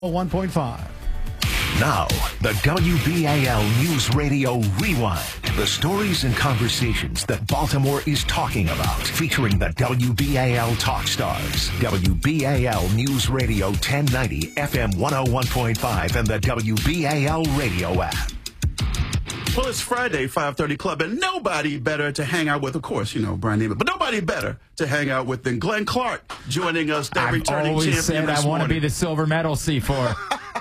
101.5. Now, the WBAL News Radio Rewind. The stories and conversations that Baltimore is talking about, featuring the WBAL Talk Stars. WBAL News Radio 1090, FM 101.5, and the WBAL Radio app. Well, it's Friday, 5:30 Club, and nobody better to hang out with, of course, you know, Brian Neiman, but nobody better to hang out with than Glenn Clark joining us, that returning champion this morning. I've always said I want to be the silver medal, C4.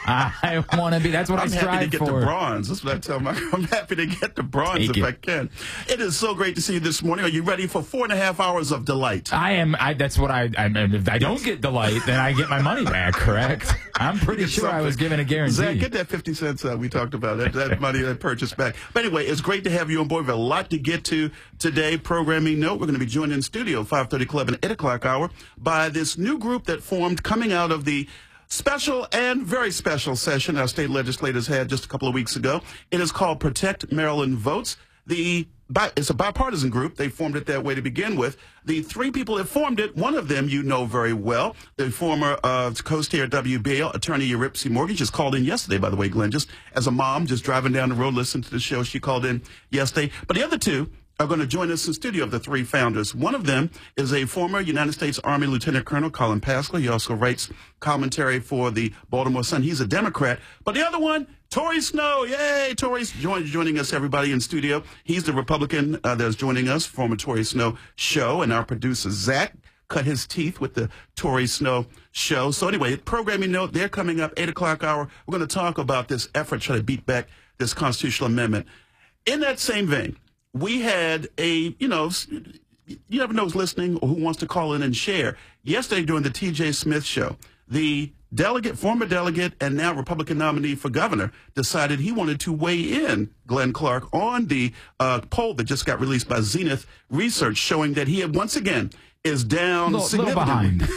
I want to be. That's what I strive for. I'm happy to get the bronze. That's what I tell my. I'm happy to get the bronze if I can. It is so great to see you this morning. Are you ready for 4.5 hours of delight? I am. That's what I if I don't get delight, then I get my money back, correct? I'm pretty sure I was given a guarantee. Zach, get that 50 cents we talked about, that money, that purchase back. But anyway, it's great to have you on board. We have a lot to get to today. Programming note, we're going to be joined in studio, 5:30 Club and 8 o'clock hour, by this new group that formed coming out of the special and very special session our state legislators had just a couple of weeks ago. It is called Protect Maryland Votes. It's a bipartisan group. They formed it that way to begin with. The three people that formed it, one of them you know very well, the former co-steer at WBAL, attorney Eurypsy Morgan, just called in yesterday, by the way, Glenn, just as a mom, just driving down the road, listening to the show. She called in yesterday. But the other two are going to join us in studio of the three founders. One of them is a former United States Army Lieutenant Colonel, Colin Pascal. He also writes commentary for the Baltimore Sun. He's a Democrat. But the other one, Tory Snow. Yay, Tory's joining us, everybody, in studio. He's the Republican that's joining us, former Tory Snow show. And our producer, Zach, cut his teeth with the Tory Snow show. So anyway, programming note, they're coming up, 8 o'clock hour. We're going to talk about this effort to try to beat back this constitutional amendment. In that same vein, we had you never know who's listening or who wants to call in and share. Yesterday during the T.J. Smith show, the former delegate and now Republican nominee for governor decided he wanted to weigh in, Glenn Clark, on the poll that just got released by Zenith Research showing that he had once again is down significantly. Behind.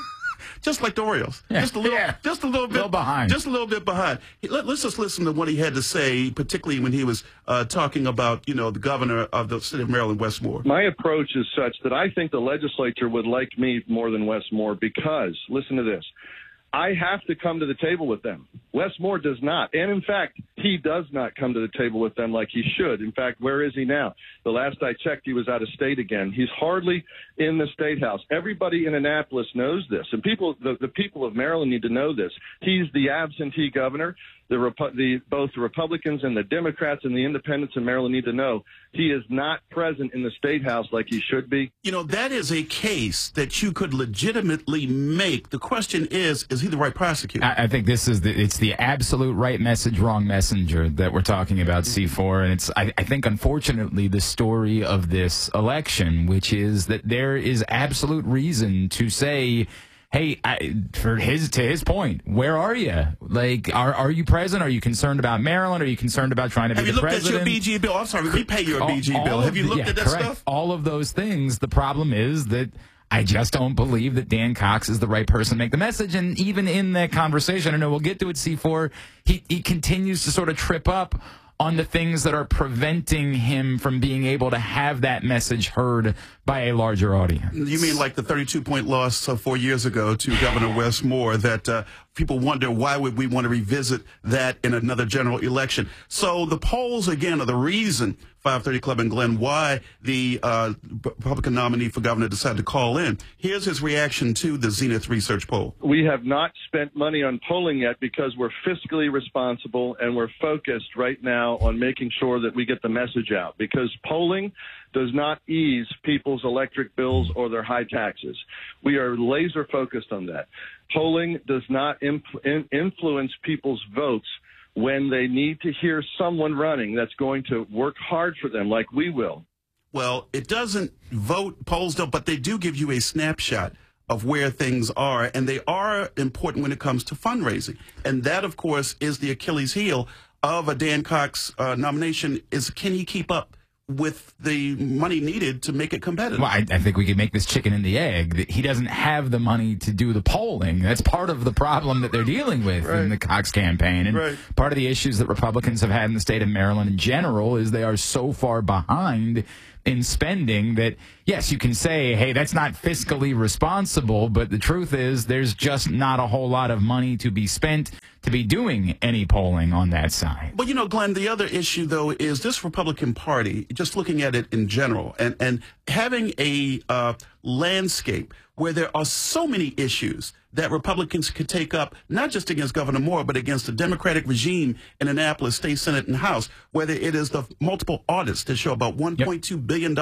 Just like the Orioles. Yeah. Just a little bit behind. Just a little bit behind. Let's just listen to what he had to say, particularly when he was talking about, the governor of the state of Maryland, Wes Moore. My approach is such that I think the legislature would like me more than Wes Moore because, listen to this, I have to come to the table with them. Wes Moore does not. And, in fact, he does not come to the table with them like he should. In fact, where is he now? The last I checked, he was out of state again. He's hardly in the State House. Everybody in Annapolis knows this. And the people of Maryland need to know this. He's the absentee governor. Both the Republicans and the Democrats and the independents in Maryland need to know he is not present in the State House like he should be. That is a case that you could legitimately make. The question is he the right prosecutor? I think it's the absolute right message, wrong messenger that we're talking about, C4. And it's, I think, unfortunately, the story of this election, which is that there is absolute reason to say, hey, to his point, where are you? Like, are you present? Are you concerned about Maryland? Are you concerned about trying to be the president? Have you looked at your BG bill? I'm sorry, we pay your BG bill. Have you looked at that stuff? All of those things. The problem is that I just don't believe that Dan Cox is the right person to make the message. And even in that conversation, I know we'll get to it, C4, he continues to sort of trip up on the things that are preventing him from being able to have that message heard by a larger audience. You mean like the 32-point loss 4 years ago to Governor Wes Moore, that people wonder why would we want to revisit that in another general election? So the polls, again, are the reason, 5:30 Club and Glenn, why the Republican nominee for governor decided to call in. Here's his reaction to the Zenith Research poll. We have not spent money on polling yet because we're fiscally responsible and we're focused right now on making sure that we get the message out, because polling does not ease people's electric bills or their high taxes. We are laser focused on that. Polling does not influence people's votes when they need to hear someone running that's going to work hard for them like we will. Well, it doesn't polls don't, but they do give you a snapshot of where things are, and they are important when it comes to fundraising. And that, of course, is the Achilles heel of a Dan Cox nomination, is can he keep up with the money needed to make it competitive? Well, I think we can make this chicken and the egg, that he doesn't have the money to do the polling. That's part of the problem that they're dealing with in the Cox campaign. And part of the issues that Republicans have had in the state of Maryland in general is they are so far behind in spending that, yes, you can say, hey, that's not fiscally responsible, but the truth is there's just not a whole lot of money to be spent to be doing any polling on that side. But, Glenn, the other issue, though, is this Republican Party, just looking at it in general, and having a landscape where there are so many issues that Republicans could take up, not just against Governor Moore, but against the Democratic regime in Annapolis, State Senate, and House, whether it is the multiple audits that show about $1.2 billion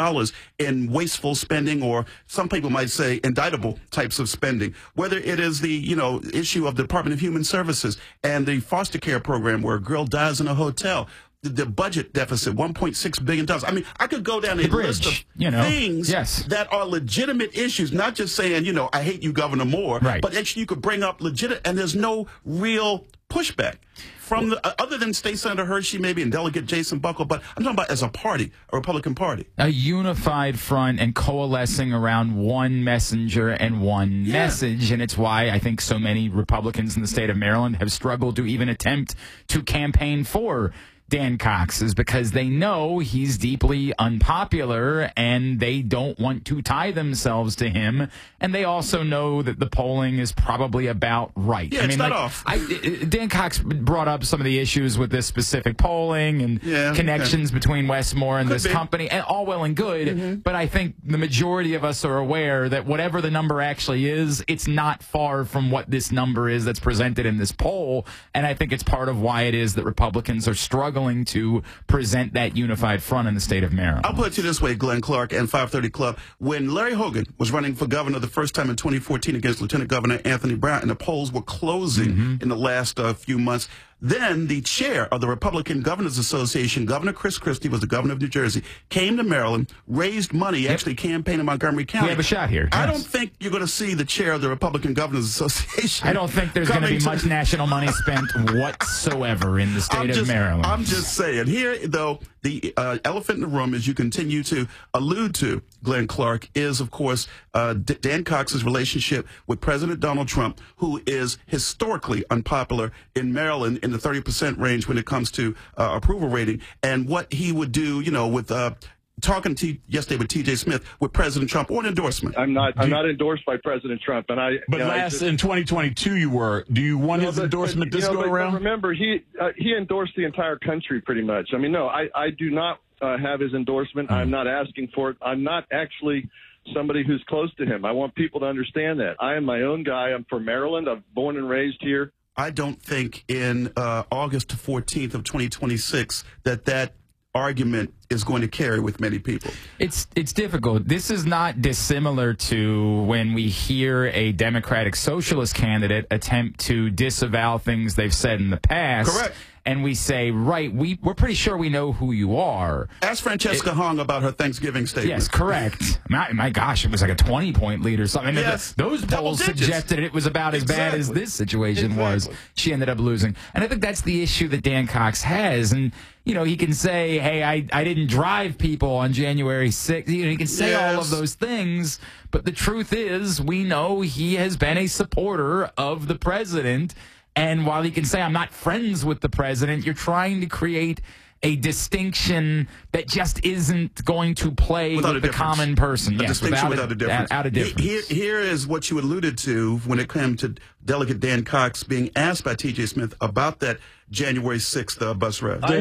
in wasteful spending, or some people might say indictable types of spending, whether it is the, issue of the Department of Human Services and the foster care program where a girl dies in a hotel, the budget deficit, $1.6 billion. I mean, I could go down a list of things that are legitimate issues, not just saying, I hate you, Governor Moore, but actually you could bring up legitimate, and there's no real pushback from other than State Senator Hershey maybe and Delegate Jason Buckle, but I'm talking about as a party, a Republican Party. A unified front and coalescing around one messenger and one message, and it's why I think so many Republicans in the state of Maryland have struggled to even attempt to campaign for Dan Cox, is because they know he's deeply unpopular and they don't want to tie themselves to him. And they also know that the polling is probably about right. Yeah, it's not off. Dan Cox brought up some of the issues with this specific polling and connections between Westmore and this company, and all well and good. But I think the majority of us are aware that whatever the number actually is, it's not far from what this number is that's presented in this poll. And I think it's part of why it is that Republicans are struggling to present that unified front in the state of Maryland. I'll put it to you this way, Glenn Clark and 530 Club. When Larry Hogan was running for governor the first time in 2014 against Lieutenant Governor Anthony Brown, and the polls were closing in the last few months, then the chair of the Republican Governors Association, Governor Chris Christie, was the governor of New Jersey, came to Maryland, raised money, actually campaiged in Montgomery County. We have a shot here. I don't think you're going to see the chair of the Republican Governors Association. I don't think there's going to be much national money spent whatsoever in the state of Maryland. I'm just saying. Here, though, the elephant in the room, as you continue to allude to, Glenn Clark, is, of course, Dan Cox's relationship with President Donald Trump, who is historically unpopular in Maryland in the 30% range when it comes to approval rating, and what he would do, with talking to yesterday with T.J. Smith with President Trump on endorsement. I'm not endorsed by President Trump, and But in 2022 you were. Do you want his endorsement this go around? Remember, he endorsed the entire country pretty much. I mean, no, I do not have his endorsement. I'm not asking for it. I'm not actually somebody who's close to him. I want people to understand that. I am my own guy. I'm from Maryland. I'm born and raised here. I don't think in August 14th of 2026 that argument is going to carry with many people. It's difficult. This is not dissimilar to when we hear a Democratic Socialist candidate attempt to disavow things they've said in the past. Correct. And we say, right, we're pretty sure we know who you are. Ask Francesca Hong about her Thanksgiving statement. Yes, correct. My gosh, it was like a 20-point lead or something. Yes, those polls suggested it was about as bad as this situation was. She ended up losing. And I think that's the issue that Dan Cox has. And, he can say, hey, I didn't drive people on January 6th. He can say all of those things. But the truth is, we know he has been a supporter of the president. And while he can say, I'm not friends with the president, you're trying to create a distinction that just isn't going to play with the common person. A distinction without a difference. Out of difference. Here is what you alluded to when it came to Delegate Dan Cox being asked by T.J. Smith about that January 6th bus ride. I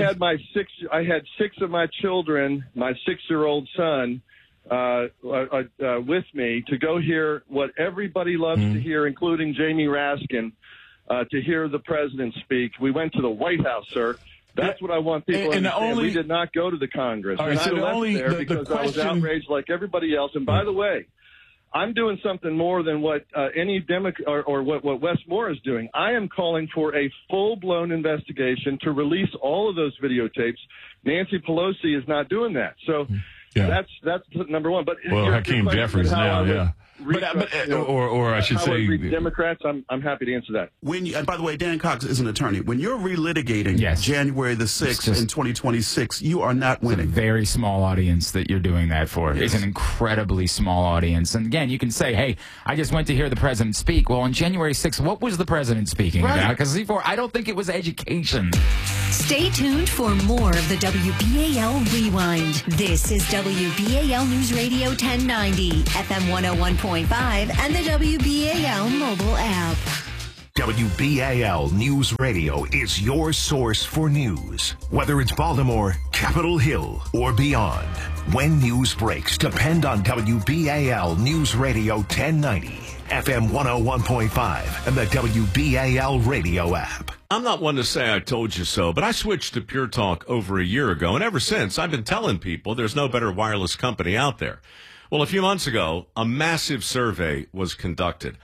had six of my children, my 6-year-old son, with me to go hear what everybody loves to hear, including Jamie Raskin, to hear the president speak. We went to the White House, sir. That's what I want people to understand. We did not go to the Congress. Right, so I left there because I was outraged like everybody else. And by the way, I'm doing something more than what any Democrat or what Wes Moore is doing. I am calling for a full-blown investigation to release all of those videotapes. Nancy Pelosi is not doing that. So that's number one. But Hakeem Jeffries now, or I should say Democrats. I'm happy to answer that. And by the way, Dan Cox is an attorney. When you're relitigating January the 6th in 2026, you are not winning. It's a very small audience that you're doing that for. It's an incredibly small audience. And again, you can say, hey, I just went to hear the president speak. Well, on January 6th, what was the president speaking about? Because I don't think it was education. Stay tuned for more of the WBAL Rewind. This is WBAL News Radio 1090, FM 101.5, and the WBAL mobile app. WBAL News Radio is your source for news. Whether it's Baltimore, Capitol Hill, or beyond. When news breaks, depend on WBAL News Radio 1090, FM 101.5, and the WBAL radio app. I'm not one to say I told you so, but I switched to Pure Talk over a year ago, and ever since, I've been telling people there's no better wireless company out there. Well, a few months ago, a massive survey was conducted.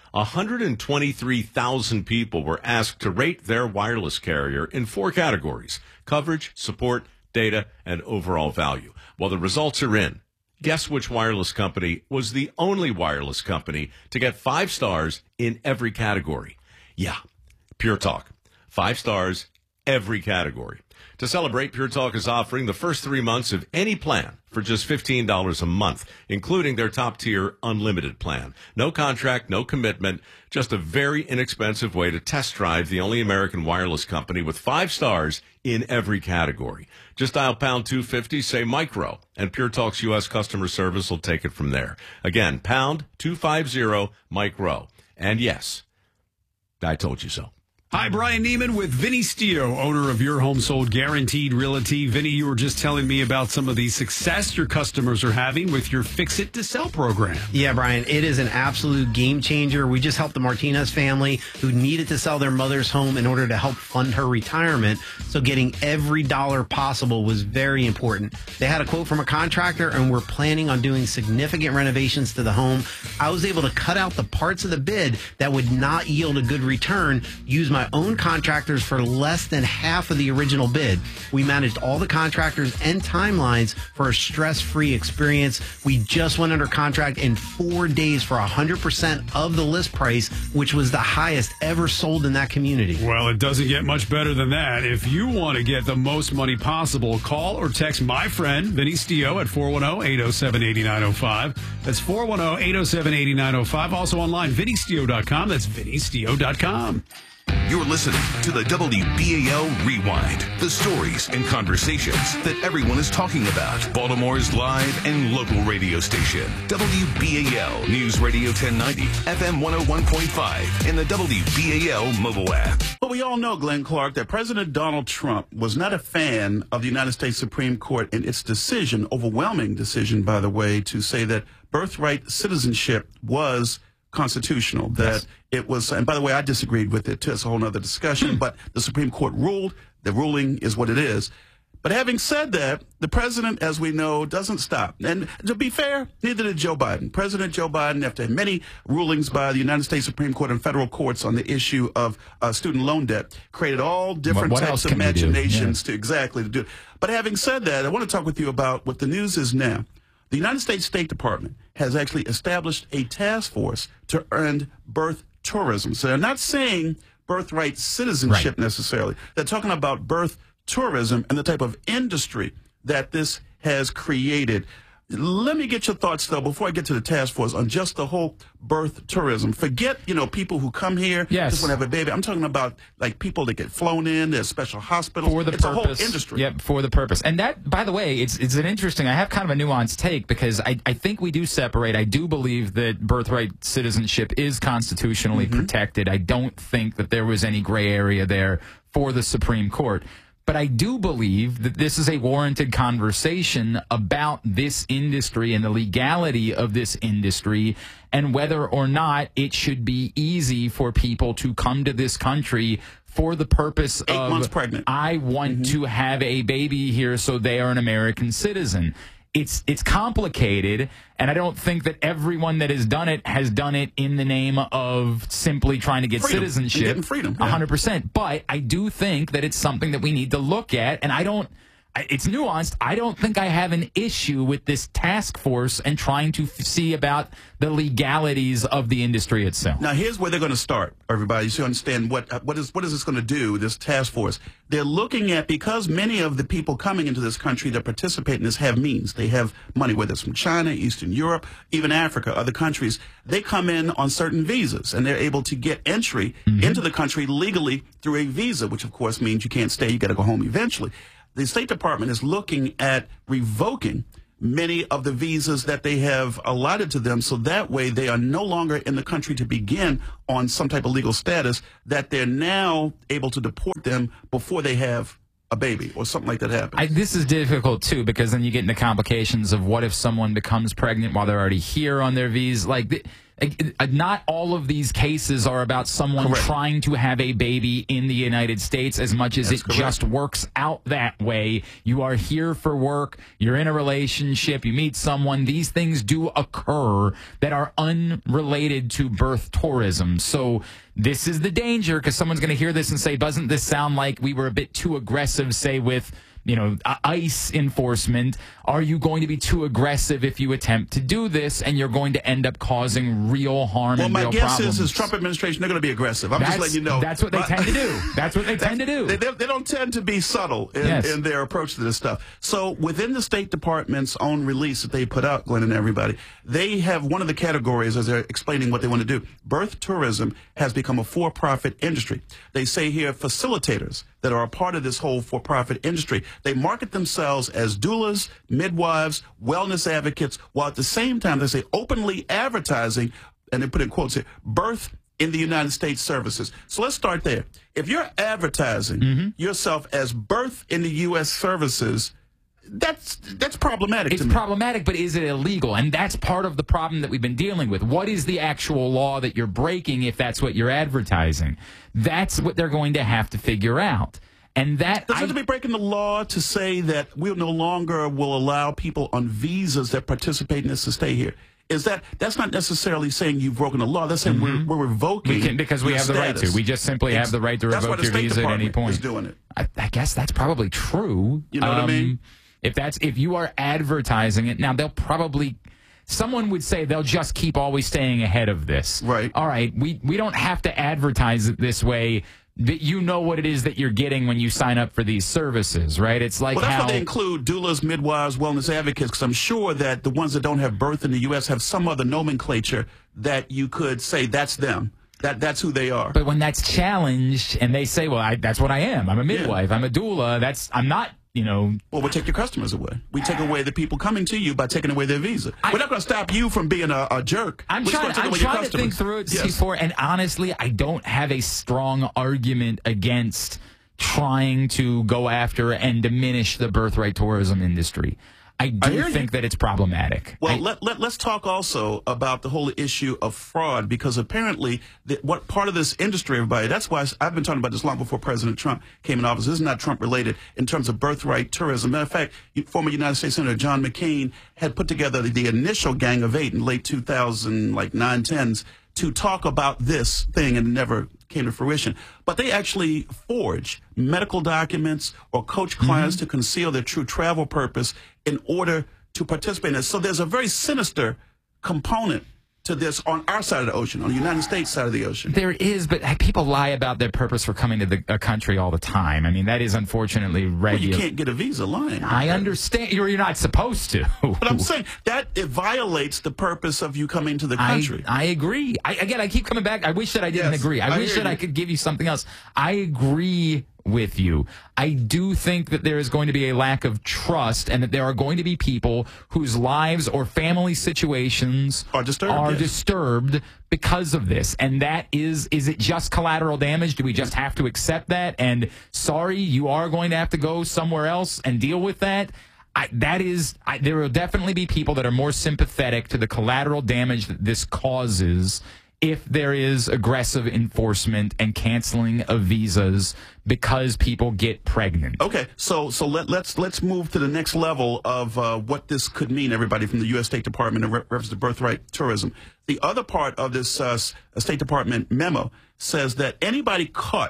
123,000 people were asked to rate their wireless carrier in 4 categories: coverage, support, data, and overall value. Well, the results are in. Guess which wireless company was the only wireless company to get 5 stars in every category? Yeah, Pure Talk. 5 stars, every category. To celebrate, Pure Talk is offering the first 3 months of any plan for just $15 a month, including their top-tier unlimited plan. No contract, no commitment, just a very inexpensive way to test drive the only American wireless company with 5 stars in every category. Just dial pound 250, say micro, and Pure Talk's U.S. customer service will take it from there. Again, pound 250 micro. And yes, I told you so. Hi, Brian Neiman with Vinny Stio, owner of Your Home Sold Guaranteed Realty. Vinny, you were just telling me about some of the success your customers are having with your Fix It to Sell program. Yeah, Brian, it is an absolute game changer. We just helped the Martinez family who needed to sell their mother's home in order to help fund her retirement. So getting every dollar possible was very important. They had a quote from a contractor and were planning on doing significant renovations to the home. I was able to cut out the parts of the bid that would not yield a good return, use my own contractors for less than half of the original bid. We managed all the contractors and timelines for a stress-free experience. We just went under contract in 4 days for 100% of the list price, which was the highest ever sold in that community. Well, it doesn't get much better than that. If you want to get the most money possible, call or text my friend, Vinny Stio, at 410-807-8905. That's 410-807-8905. Also online, vinnystio.com. That's vinnystio.com. You're listening to the WBAL Rewind, the stories and conversations that everyone is talking about. Baltimore's live and local radio station, WBAL News Radio 1090, FM 101.5, and the WBAL mobile app. Well, we all know, Glenn Clark, that President Donald Trump was not a fan of the United States Supreme Court and its decision, overwhelming decision, by the way, to say that birthright citizenship was constitutional, that it was, and by the way, I disagreed with it too. It's a whole other discussion, but the Supreme Court ruled. The ruling is what it is. But having said that, the president, as we know, doesn't stop. And to be fair, neither did Joe Biden. President Joe Biden, after many rulings by the United States Supreme Court and federal courts on the issue of student loan debt, created all different types of imaginations to do. But having said that, I want to talk with you about what the news is now. The United States State Department has actually established a task force to earn birth tourism. So they're not saying birthright citizenship necessarily. They're talking about birth tourism and the type of industry that this has created. Let me get your thoughts, though, before I get to the task force, on just the whole birth tourism. Forget, people who come here, just want to have a baby. I'm talking about, like, people that get flown in, there's special hospitals. For the purpose. A whole industry. Yep, for the purpose. And that, by the way, it's an interesting, I have kind of a nuanced take, because I think we do separate. I do believe that birthright citizenship is constitutionally protected. I don't think that there was any gray area there for the Supreme Court. But I do believe that this is a warranted conversation about this industry and the legality of this industry and whether or not it should be easy for people to come to this country for the purpose of 8 months pregnant. I want to have a baby here so they are an American citizen. It's complicated, and I don't think that everyone that has done it in the name of simply trying to get citizenship. And getting freedom. 100%. But I do think that it's something that we need to look at, and I don't it's nuanced. I don't think I have an issue with this task force and trying to see about the legalities of the industry itself. Now, here's where they're going to start, everybody, so you understand what is this going to do, this task force. They're looking at, because many of the people coming into this country that participate in this have means. They have money, whether it's from China, Eastern Europe, even Africa, other countries. They come in on certain visas, and they're able to get entry into the country legally through a visa, which, of course, means you can't stay. You got to go home eventually. The State Department is looking at revoking many of the visas that they have allotted to them, so that way they are no longer in the country to begin on some type of legal status, that they're now able to deport them before they have a baby or something like that happens. This is difficult, too, because then you get into complications of what if someone becomes pregnant while they're already here on their visa. Not all of these cases are about someone trying to have a baby in the United States as much as just works out that way. You are here for work. You're in a relationship. You meet someone. These things do occur that are unrelated to birth tourism. So this is the danger, because someone's going to hear this and say, doesn't this sound like we were a bit too aggressive, say, with ICE enforcement? Are you going to be too aggressive if you attempt to do this, and you're going to end up causing real harm and real problems? Well, my guess is Trump administration, they're going to be aggressive. I'm just letting you know. That's what they tend to do. That's what they tend to do. They don't tend to be subtle in their approach to this stuff. So within the State Department's own release that they put out, Glenn and everybody, they have one of the categories, as they're explaining what they want to do. Birth tourism has become a for-profit industry. They say here facilitators that are a part of this whole for-profit industry, they market themselves as doulas, midwives, wellness advocates, while at the same time they say openly advertising, and they put in quotes here, birth in the United States services. So let's start there. If you're advertising yourself as birth in the U.S. services, that's problematic to me. It's problematic, but is it illegal? And that's part of the problem that we've been dealing with. What is the actual law that you're breaking if that's what you're advertising? That's what they're going to have to figure out. And that does it be breaking the law to say that we no longer will allow people on visas that participate in this to stay here? That's not necessarily saying you've broken the law. That's saying we're revoking because we have the right to. We just simply have the right to revoke your visa at any point. Is doing it. I guess that's probably true. You know what I mean? If you are advertising it, now they'll probably, someone would say they'll just keep always staying ahead of this. Right. All right, we don't have to advertise it this way. That you know what it is that you're getting when you sign up for these services, right? It's like that's why they include doulas, midwives, wellness advocates, because I'm sure that the ones that don't have birth in the U.S. have some other nomenclature that you could say that's them. That's who they are. But when that's challenged and they say, well, that's what I am. I'm a midwife. I'm a doula. I'm not, Well, we take your customers away. We take away the people coming to you by taking away their visa. We're not going to stop you from being a jerk. I'm trying to think through it, C4, and honestly, I don't have a strong argument against trying to go after and diminish the birthright tourism industry. I do think that it's problematic. Well, let's talk also about the whole issue of fraud, because apparently what part of this industry, everybody, that's why I've been talking about this long before President Trump came in office. This is not Trump related in terms of birthright tourism. Matter of fact, former United States Senator John McCain had put together the initial Gang of Eight in late 2000, like 9-10s, to talk about this thing, and never came to fruition. But they actually forge medical documents or coach clients to conceal their true travel purpose in order to participate in this. So there's a very sinister component to this on our side of the ocean, on the United States side of the ocean. There is, but people lie about their purpose for coming to a country all the time. I mean, that is unfortunately regular. Well, you can't get a visa lying. I understand. You're not supposed to. But I'm saying that it violates the purpose of you coming to the country. I agree. I keep coming back. I wish that I didn't agree. I wish that I could give you something else. I agree with you. I do think that there is going to be a lack of trust, and that there are going to be people whose lives or family situations are disturbed because of this. And that is it just collateral damage? Do we just have to accept that? And sorry, you are going to have to go somewhere else and deal with that. There will definitely be people that are more sympathetic to the collateral damage that this causes if there is aggressive enforcement and canceling of visas because people get pregnant. Okay, so let's move to the next level of what this could mean, everybody, from the U.S. State Department in reference to birthright tourism. The other part of this State Department memo says that anybody caught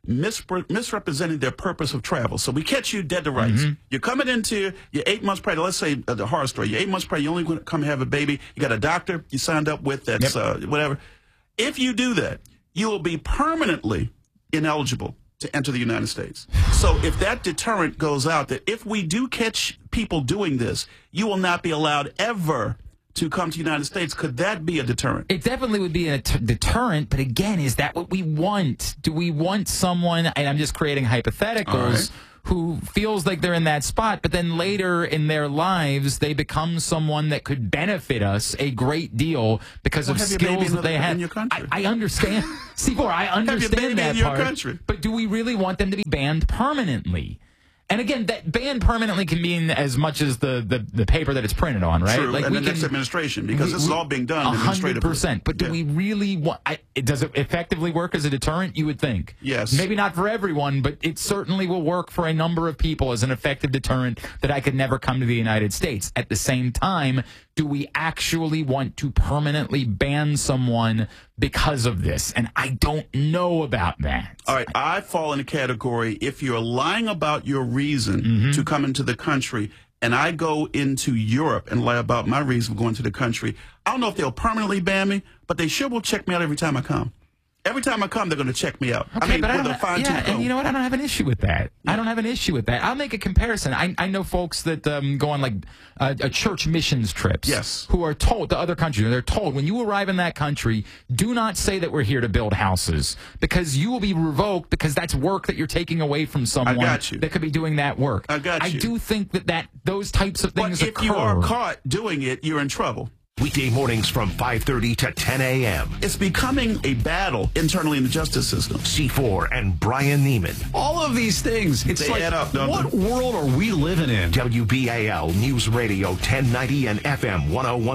misrepresenting their purpose of travel. So we catch you dead to rights. You're coming into your 8 months pregnant. Let's say the horror story. You're 8 months pregnant. You only going to come have a baby. You got a doctor you signed up with that's whatever. If you do that, you will be permanently ineligible to enter the United States. So if that deterrent goes out, that if we do catch people doing this, you will not be allowed ever to come to the United States. Could that be a deterrent? It definitely would be a deterrent, but again, is that what we want? Do we want someone, and I'm just creating hypotheticals, who feels like they're in that spot, but then later in their lives, they become someone that could benefit us a great deal because of skills that they have. I understand. C4, I understand that part. But do we really want them to be banned permanently? And again, that ban permanently can mean as much as the paper that it's printed on, right? True, like and the next administration, because this is all being done administratively. 100%. But do we really want... does it effectively work as a deterrent, you would think? Yes. Maybe not for everyone, but it certainly will work for a number of people as an effective deterrent that I could never come to the United States. At the same time, do we actually want to permanently ban someone because of this? And I don't know about that. All right, I fall in the category, if you're lying about your reason to come into the country, and I go into Europe and lie about my reason for going to the country, I don't know if they'll permanently ban me, but they sure will check me out every time I come. Every time I come, they're going to check me out. Okay, I mean, but with a fine-tooth comb. and you know what? I don't have an issue with that. I don't have an issue with that. I'll make a comparison. I know folks that go on like church missions trips. Who are told to other countries. They're told when you arrive in that country, do not say that we're here to build houses because you will be revoked because that's work that you're taking away from someone that could be doing that work. I do think that those types of things occur. But if you are caught doing it, you're in trouble. Weekday mornings from 5:30 to 10 a.m. It's becoming a battle internally in the justice system. C4 and Brian Neiman. All of these things. It's they add up, don't what they? world are we living in? WBAL News Radio 1090 and FM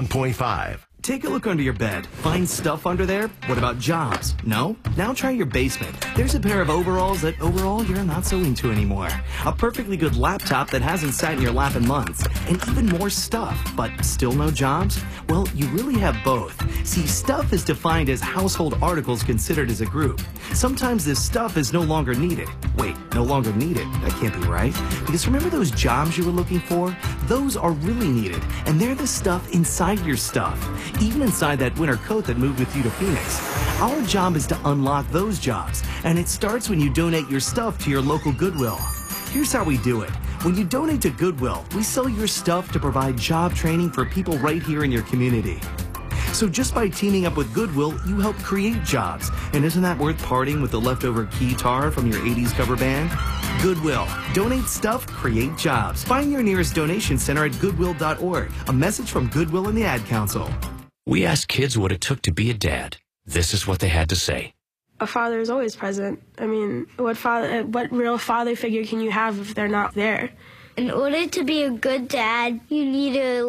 101.5. Take a look under your bed. Find stuff under there? What about jobs? No? Now try your basement. There's a pair of overalls that overall you're not so into anymore. A perfectly good laptop that hasn't sat in your lap in months. And even more stuff, but still no jobs? Well, you really have both. See, stuff is defined as household articles considered as a group. Sometimes this stuff is no longer needed. Wait, no longer needed? That can't be right. Because remember those jobs you were looking for? Those are really needed. And they're the stuff inside your stuff. Even inside that winter coat that moved with you to Phoenix. Our job is to unlock those jobs, and it starts when you donate your stuff to your local Goodwill. Here's how we do it. When you donate to Goodwill, we sell your stuff to provide job training for people right here in your community. So just by teaming up with Goodwill, you help create jobs. And isn't that worth parting with the leftover guitar from your 80s cover band? Goodwill. Donate stuff, create jobs. Find your nearest donation center at goodwill.org. A message from Goodwill and the Ad Council. We asked kids what it took to be a dad. This is what they had to say. A father is always present. I mean, what real father figure can you have if they're not there? In order to be a good dad, you need to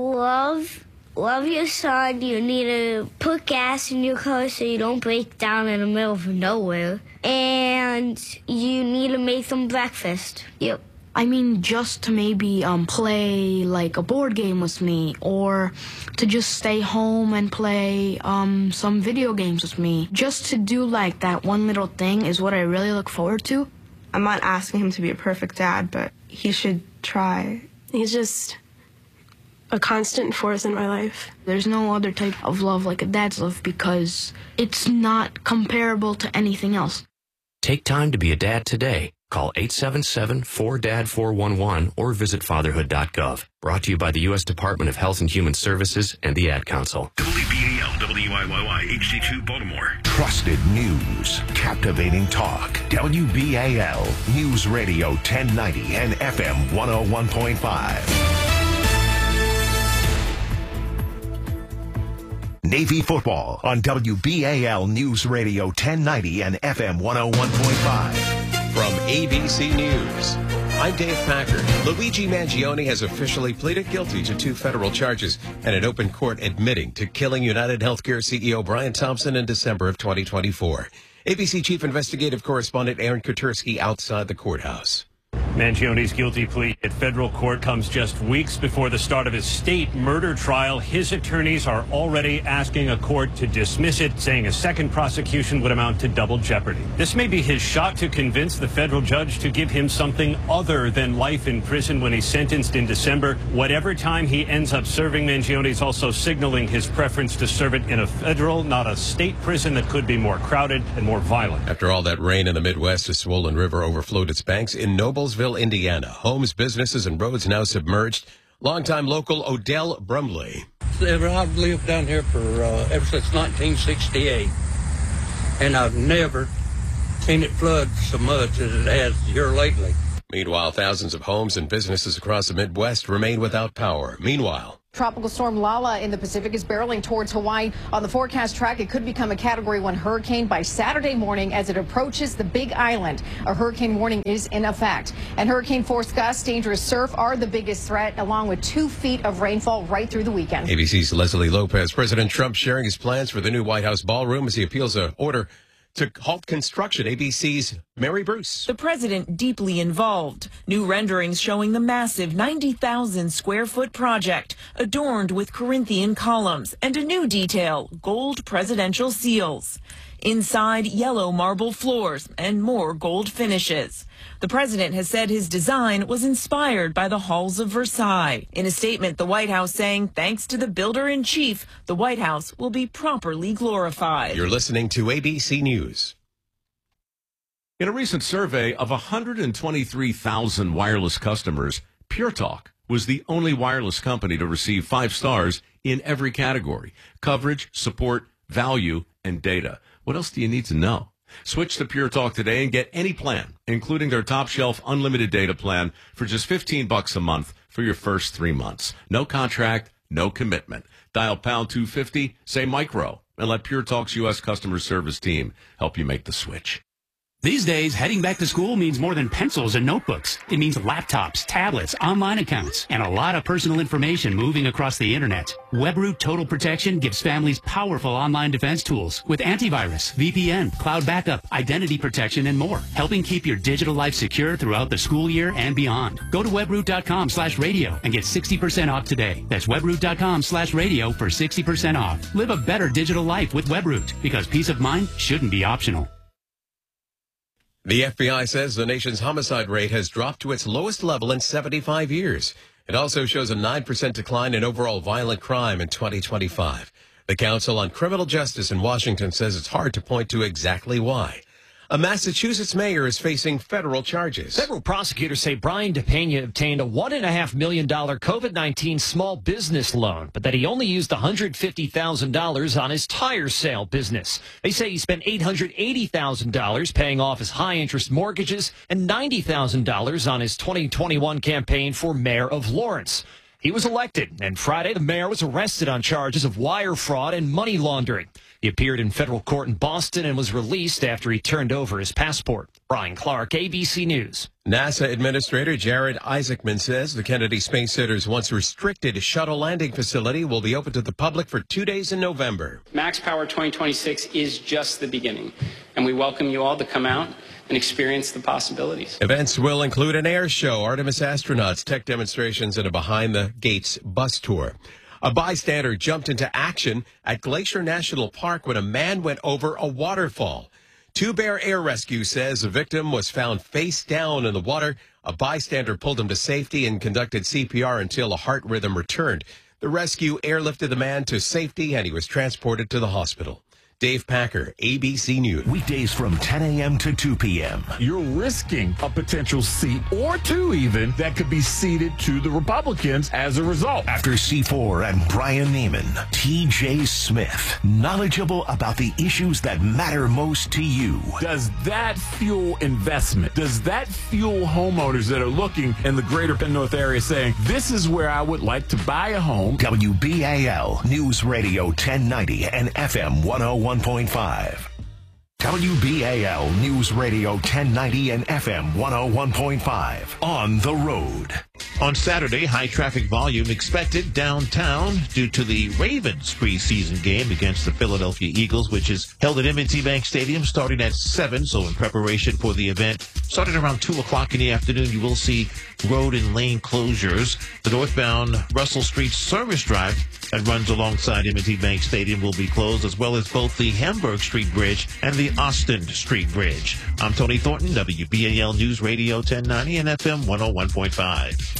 love your son. You need to put gas in your car so you don't break down in the middle of nowhere. And you need to make them breakfast. Yep. I mean, just to maybe play like a board game with me, or to just stay home and play some video games with me. Just to do like that one little thing is what I really look forward to. I'm not asking him to be a perfect dad, but he should try. He's just a constant force in my life. There's no other type of love like a dad's love because it's not comparable to anything else. Take time to be a dad today. Call 877-4DAD-411 or visit fatherhood.gov. Brought to you by the U.S. Department of Health and Human Services and the Ad Council. WBAL, WIYY, HD2 Baltimore. Trusted news. Captivating talk. WBAL News Radio 1090 and FM 101.5. Navy football on WBAL News Radio 1090 and FM 101.5. From ABC News, I'm Dave Packard. Luigi Mangione has officially pleaded guilty to 2 federal charges and an open court admitting to killing United Healthcare CEO Brian Thompson in December of 2024. ABC Chief Investigative Correspondent Aaron Kutersky outside the courthouse. Mangione's guilty plea at federal court comes just weeks before the start of his state murder trial. His attorneys are already asking a court to dismiss it, saying a second prosecution would amount to double jeopardy. This may be his shot to convince the federal judge to give him something other than life in prison when he's sentenced in December. Whatever time he ends up serving, Mangione is also signaling his preference to serve it in a federal, not a state prison that could be more crowded and more violent. After all that rain in the Midwest, a swollen river overflowed its banks in Noblesville, Indiana. Homes, businesses, and roads now submerged. Longtime local Odell Brumley. I've lived down here for ever since 1968, and I've never seen it flood so much as it has here lately. Meanwhile, thousands of homes and businesses across the Midwest remain without power. Meanwhile, Tropical storm Lala in the Pacific is barreling towards Hawaii. On the forecast track, it could become a Category 1 hurricane by Saturday morning as it approaches the Big Island. A hurricane warning is in effect. And hurricane force gusts, dangerous surf are the biggest threat, along with 2 feet of rainfall right through the weekend. ABC's Leslie Lopez. President Trump sharing his plans for the new White House ballroom as he appeals an order to halt construction. ABC's Mary Bruce. The president deeply involved. New renderings showing the massive 90,000 square foot project adorned with Corinthian columns and a new detail, gold presidential seals. Inside, yellow marble floors and more gold finishes. The president has said his design was inspired by the halls of Versailles. In a statement, the White House saying, thanks to the builder-in-chief, the White House will be properly glorified. You're listening to ABC News. In a recent survey of 123,000 wireless customers, Pure Talk was the only wireless company to receive 5 stars in every category: coverage, support, value, and data. What else do you need to know? Switch to Pure Talk today and get any plan, including their top shelf unlimited data plan, for just $15 a month for your first 3 months. No contract, no commitment. Dial pound 250, say micro, and let Pure Talk's U.S. customer service team help you make the switch. These days, heading back to school means more than pencils and notebooks. It means laptops, tablets, online accounts, and a lot of personal information moving across the internet. WebRoot Total Protection gives families powerful online defense tools with antivirus, VPN, cloud backup, identity protection, and more, helping keep your digital life secure throughout the school year and beyond. Go to webroot.com/radio and get 60% off today. That's webroot.com/radio for 60% off. Live a better digital life with WebRoot, because peace of mind shouldn't be optional. The FBI says the nation's homicide rate has dropped to its lowest level in 75 years. It also shows a 9% decline in overall violent crime in 2025. The Council on Criminal Justice in Washington says it's hard to point to exactly why. A Massachusetts mayor is facing federal charges. Federal prosecutors say Brian DePena obtained a $1.5 million COVID-19 small business loan, but that he only used $150,000 on his tire sale business. They say he spent $880,000 paying off his high-interest mortgages and $90,000 on his 2021 campaign for mayor of Lawrence. He was elected, and Friday the mayor was arrested on charges of wire fraud and money laundering. He appeared in federal court in Boston and was released after he turned over his passport. Brian Clark, ABC News. NASA Administrator Jared Isaacman says the Kennedy Space Center's once restricted shuttle landing facility will be open to the public for 2 days in November. Max Power 2026 is just the beginning, and we welcome you all to come out and experience the possibilities. Events will include an air show, Artemis astronauts, tech demonstrations, and a behind-the-gates bus tour. A bystander jumped into action at Glacier National Park when a man went over a waterfall. Two Bear Air Rescue says the victim was found face down in the water. A bystander pulled him to safety and conducted CPR until a heart rhythm returned. The rescue airlifted the man to safety, and he was transported to the hospital. Dave Packer, ABC News. Weekdays from 10 a.m. to 2 p.m. You're risking a potential seat or 2 even that could be ceded to the Republicans as a result. After C4 and Brian Neiman, T.J. Smith, knowledgeable about the issues that matter most to you. Does that fuel investment? Does that fuel homeowners that are looking in the greater Penn North area saying, this is where I would like to buy a home? WBAL News Radio 1090 and FM 101.5. WBAL News Radio 1090 and FM 101.5. On the road. On Saturday, high traffic volume expected downtown due to the Ravens preseason game against the Philadelphia Eagles, which is held at M&T Bank Stadium starting at 7. So in preparation for the event, starting around 2 o'clock in the afternoon, you will see road and lane closures. The northbound Russell Street service drive that runs alongside M&T Bank Stadium will be closed, as well as both the Hamburg Street Bridge and the Austin Street Bridge. I'm Tony Thornton, WBAL News Radio 1090 and FM 101.5.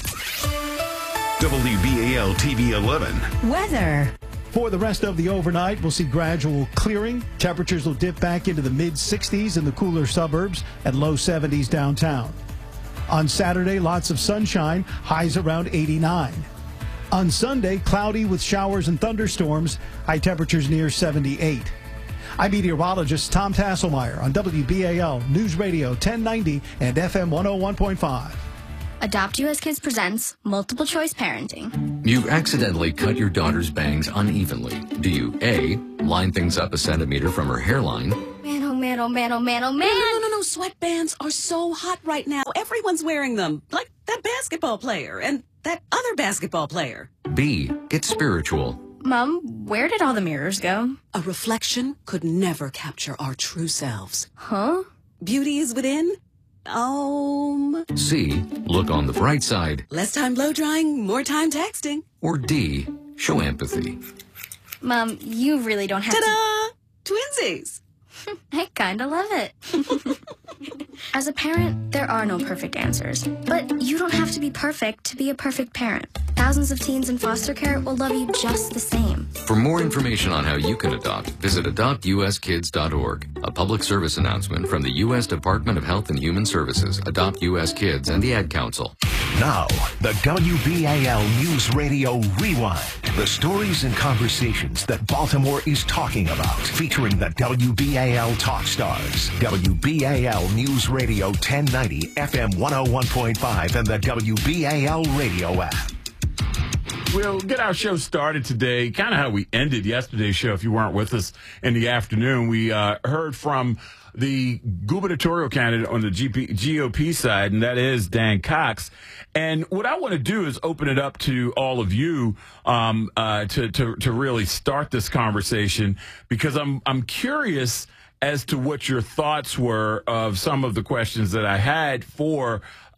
WBAL TV 11. Weather. For the rest of the overnight, we'll see gradual clearing. Temperatures will dip back into the mid-60s in the cooler suburbs and low 70s downtown. On Saturday, lots of sunshine, highs around 89. On Sunday, cloudy with showers and thunderstorms, high temperatures near 78. I'm meteorologist Tom Tasselmeyer on WBAL News Radio 1090 and FM 101.5. Adopt US Kids presents Multiple Choice Parenting. You accidentally cut your daughter's bangs unevenly. Do you A, line things up a centimeter from her hairline? Man, oh man, oh man, oh man, oh man. No. Sweatbands are so hot right now. Everyone's wearing them. Like that basketball player and that other basketball player. B, get spiritual. Mom, where did all the mirrors go? A reflection could never capture our true selves. Huh? Beauty is within. C, look on the bright side. Less time blow drying, more time texting. Or D, show empathy. Mom, you really don't have Ta-da! Twinsies! I kinda love it. As a parent, there are no perfect answers. But you don't have to be perfect to be a perfect parent. Thousands of teens in foster care will love you just the same. For more information on how you can adopt, visit adoptuskids.org. A public service announcement from the U.S. Department of Health and Human Services, Adopt U.S. Kids, and the Ad Council. Now, the WBAL News Radio Rewind. The stories and conversations that Baltimore is talking about, featuring the WBAL Talk Stars. WBAL News Radio 1090, FM 101.5, and the WBAL Radio app. We'll get our show started today, kind of how we ended yesterday's show. If you weren't with us in the afternoon, we heard from the gubernatorial candidate on the GOP side, and that is Dan Cox. And what I want to do is open it up to all of you to really start this conversation, because I'm curious as to what your thoughts were of some of the questions that I had for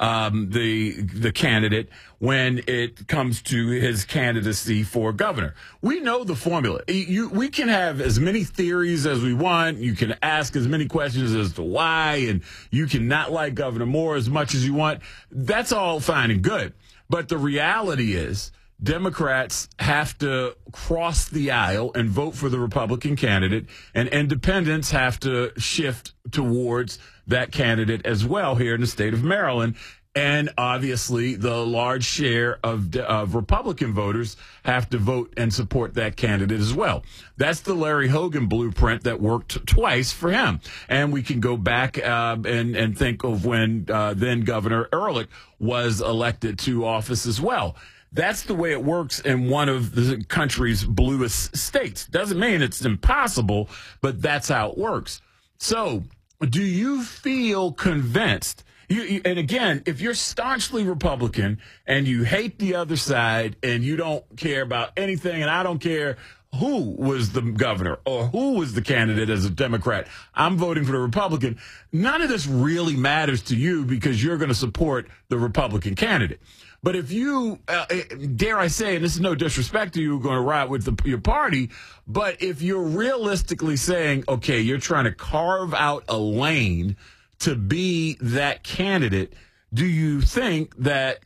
the candidate when it comes to his candidacy for governor. We know the formula. We can have as many theories as we want. You can ask as many questions as to why, and you can not like Governor Moore as much as you want. That's all fine and good. But the reality is, Democrats have to cross the aisle and vote for the Republican candidate, and independents have to shift towards that candidate as well here in the state of Maryland. And obviously, the large share of Republican voters have to vote and support that candidate as well. That's the Larry Hogan blueprint that worked twice for him. And we can go back and think of when then Governor Ehrlich was elected to office as well. That's the way it works in one of the country's bluest states. Doesn't mean it's impossible, but that's how it works. So, do you feel convinced? And again, if you're staunchly Republican and you hate the other side and you don't care about anything, and I don't care who was the governor or who was the candidate as a Democrat, I'm voting for the Republican. None of this really matters to you because you're going to support the Republican candidate. But if you, dare I say, and this is no disrespect to you, going to ride with your party, but if you're realistically saying, okay, you're trying to carve out a lane to be that candidate, do you think that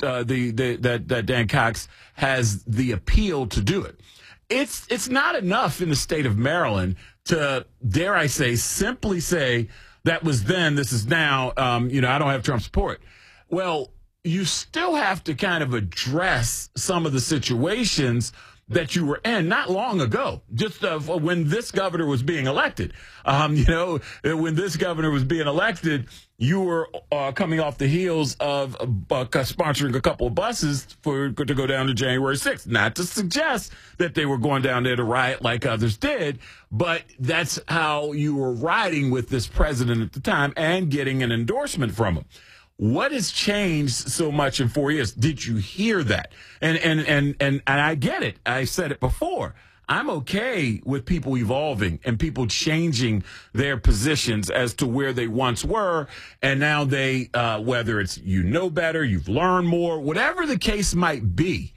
that Dan Cox has the appeal to do it? It's not enough in the state of Maryland to, dare I say, simply say that was then, this is now. I don't have Trump support. Well, you still have to kind of address some of the situations that you were in not long ago, just when this governor was being elected. When this governor was being elected, you were coming off the heels of sponsoring a couple of buses to go down to January 6th. Not to suggest that they were going down there to riot like others did, but that's how you were riding with this president at the time and getting an endorsement from him. What has changed so much in 4 years? Did you hear that? And I get it. I said it before. I'm okay with people evolving and people changing their positions as to where they once were. And now they, whether it's you know better, you've learned more, whatever the case might be,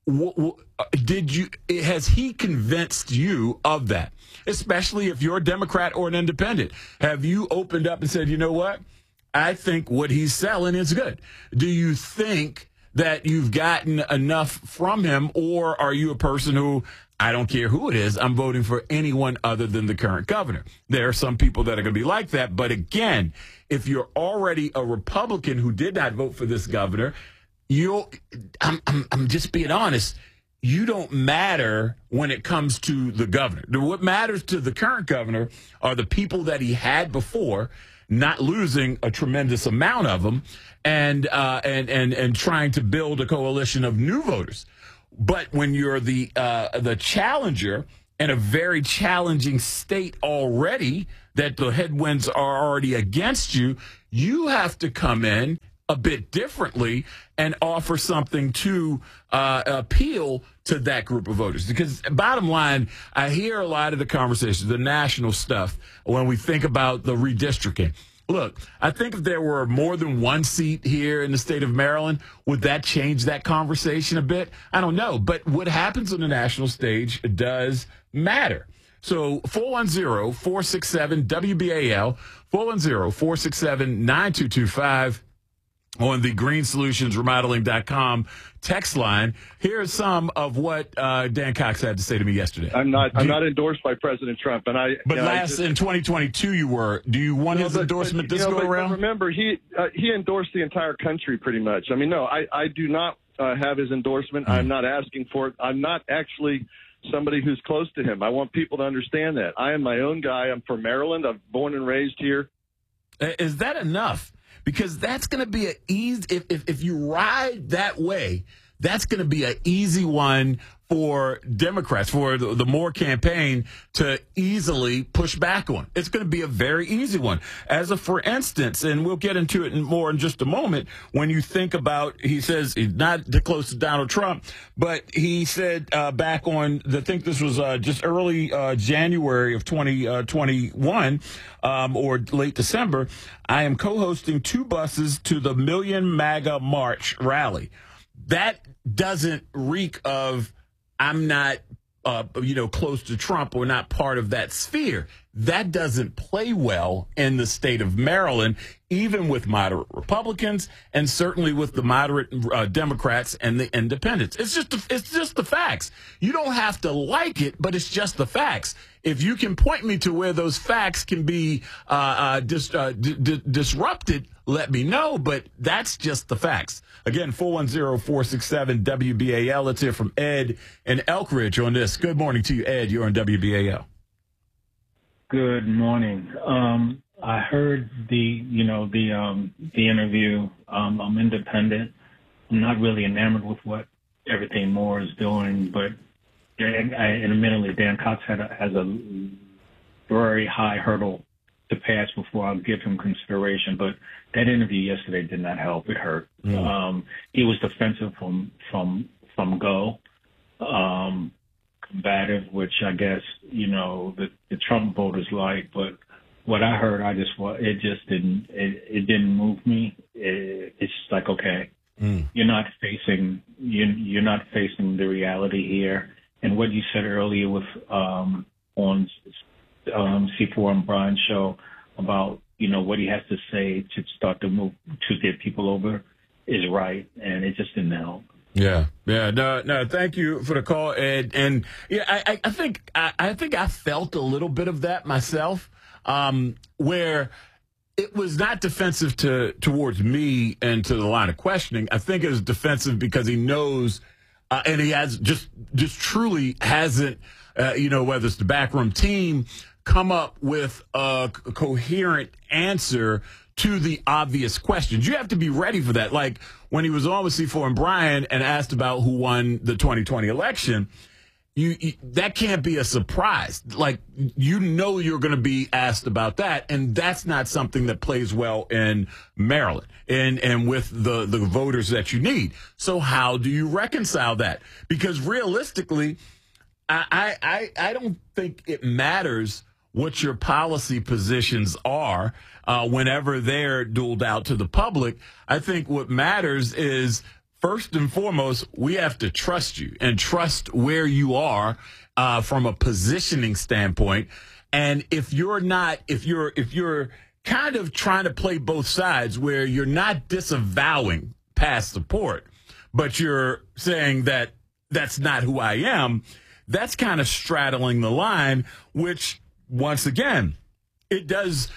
has he convinced you of that? Especially if you're a Democrat or an independent. Have you opened up and said, you know what? I think what he's selling is good. Do you think that you've gotten enough from him, or are you a person who, I don't care who it is, I'm voting for anyone other than the current governor? There are some people that are going to be like that. But again, if you're already a Republican who did not vote for this governor, I'm just being honest, you don't matter when it comes to the governor. What matters to the current governor are the people that he had before, not losing a tremendous amount of them, and trying to build a coalition of new voters. But when you're the challenger in a very challenging state already, that the headwinds are already against you, you have to come in a bit differently and offer something to appeal to that group of voters. Because bottom line, I hear a lot of the conversations, the national stuff, when we think about the redistricting. Look, I think if there were more than one seat here in the state of Maryland, would that change that conversation a bit? I don't know. But what happens on the national stage does matter. So 410-467-WBAL, 410-467-9225. On the GreenSolutionsRemodeling.com text line. Here's some of what Dan Cox had to say to me yesterday. I'm not endorsed by President Trump, and in 2022 you were. Do you want his endorsement this go around? Remember, he endorsed the entire country pretty much. I mean, no, I do not have his endorsement. I'm not asking for it. I'm not actually somebody who's close to him. I want people to understand that. I am my own guy. I'm from Maryland. I'm born and raised here. Is that enough? Because that's going to be an easy, if you ride that way, that's going to be an easy one for Democrats, for the Moore campaign to easily push back on. It's going to be a very easy one. As a, for instance, and we'll get into it more in just a moment, when you think about, he says he's not close to Donald Trump, but he said back on, I think this was just early January of 2021 or late December, I am co-hosting 2 buses to the Million MAGA March rally. That doesn't reek of I'm not, close to Trump or not part of that sphere. That doesn't play well in the state of Maryland, even with moderate Republicans and certainly with the moderate Democrats and the independents. It's just the facts. You don't have to like it, but it's just the facts. If you can point me to where those facts can be disrupted, let me know, but that's just the facts. Again, 410-467-WBAL. Let's hear from Ed in Elkridge on this. Good morning to you, Ed. You're on WBAL. Good morning. I heard the interview. I'm independent. I'm not really enamored with what everything Moore is doing, but admittedly, Dan Cox has a very high hurdle to pass before I'll give him consideration. But that interview yesterday did not help. It hurt. He was defensive from go, combative, which I guess the Trump voters like. But what I heard, it didn't move me. It's just like, okay, you're not facing the reality here. And what you said earlier with on C4 and Brian's show about what he has to say to start to move to get people over is right, and it just didn't help. Yeah. No. Thank you for the call, Ed. And yeah, I think I felt a little bit of that myself, where it was not defensive towards me and to the line of questioning. I think it was defensive because he knows, and he has just truly hasn't, whether it's the backroom team, come up with a coherent answer to the obvious questions. You have to be ready for that. Like when he was on with C4 and Brian and asked about who won the 2020 election, that can't be a surprise. Like, you're going to be asked about that, and that's not something that plays well in Maryland and with the voters that you need. So how do you reconcile that? Because realistically, I don't think it matters what your policy positions are whenever they're doled out to the public. I think what matters is, first and foremost, we have to trust you and trust where you are from a positioning standpoint. And if you're kind of trying to play both sides, where you're not disavowing past support, but you're saying that that's not who I am, that's kind of straddling the line, which, once again, it does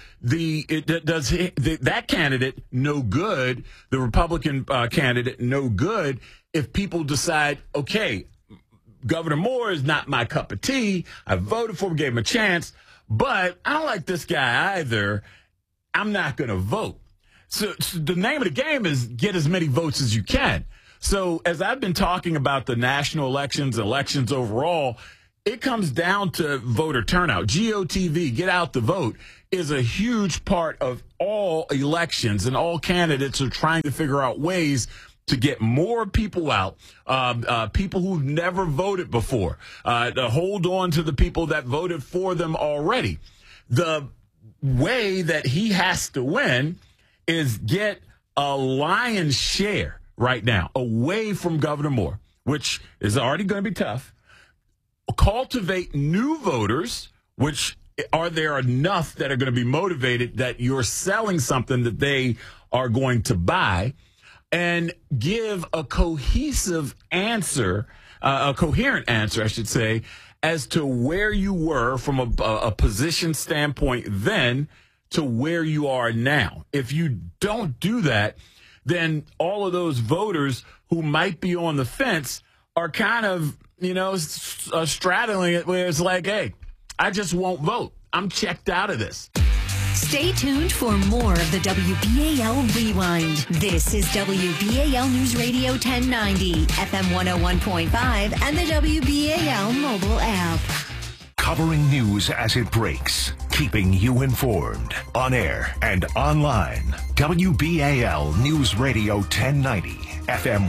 that candidate no good, the Republican candidate no good, if people decide, okay, Governor Moore is not my cup of tea. I voted for him, gave him a chance, but I don't like this guy either. I'm not going to vote. So the name of the game is get as many votes as you can. So as I've been talking about the national elections overall, it comes down to voter turnout. GOTV, get out the vote, is a huge part of all elections, and all candidates are trying to figure out ways to get more people out, people who've never voted before, to hold on to the people that voted for them already. The way that he has to win is get a lion's share right now away from Governor Moore, which is already going to be tough. Cultivate new voters, which are there enough that are going to be motivated that you're selling something that they are going to buy, and give a cohesive answer, a coherent answer, I should say, as to where you were from a position standpoint then to where you are now. If you don't do that, then all of those voters who might be on the fence are kind of, straddling it, where it's like, hey, I just won't vote. I'm checked out of this. Stay tuned for more of the WBAL Rewind. This is WBAL News Radio 1090, FM 101.5, and the WBAL mobile app. Covering news as it breaks, keeping you informed, on air and online. WBAL News Radio 1090, FM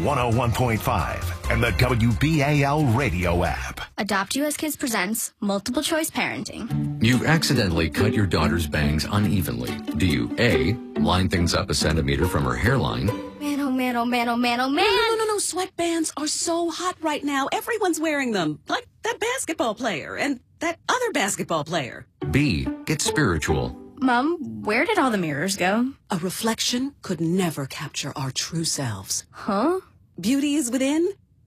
101.5, and the WBAL radio app. Adopt US Kids presents Multiple Choice Parenting. You've accidentally cut your daughter's bangs unevenly. Do you A, line things up a centimeter from her hairline? Man, oh man, oh man, oh man, oh man. No. Sweatbands are so hot right now. Everyone's wearing them. Like that basketball player and that other basketball player. B, get spiritual. Mom, where did all the mirrors go? A reflection could never capture our true selves. Huh? Beauty is within.